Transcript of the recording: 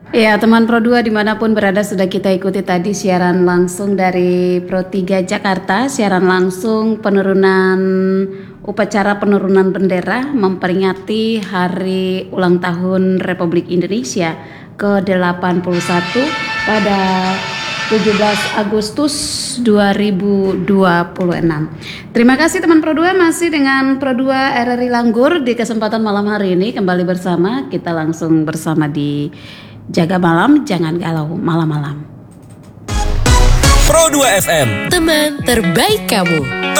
Ya, teman Pro 2 dimanapun berada sudah kita ikuti tadi siaran langsung dari Pro 3 Jakarta, siaran langsung upacara penurunan bendera memperingati hari ulang tahun Republik Indonesia ke-81 pada 17 Agustus 2026. Terima kasih teman Pro 2, masih dengan Pro 2 RRI Langgur di kesempatan malam hari ini kembali bersama. Kita langsung bersama di Jaga Malam, Jangan Galau Malam-malam. Pro 2 FM, teman terbaik kamu.